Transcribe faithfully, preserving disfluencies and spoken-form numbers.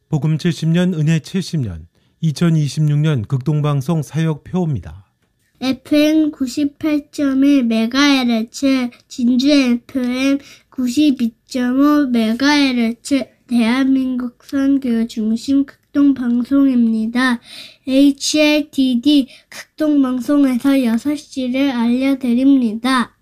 복음 칠십 년 은혜 칠십 년 이천이십육 년 극동방송 사역표입니다. 에프엠 구십팔 점 일 메가헤르츠, 진주 에프엠 구십이 점 오 메가헤르츠, 대한민국 선교 중심 극동방송입니다. 에이치엘티디 극동방송에서 여섯 시를 알려드립니다.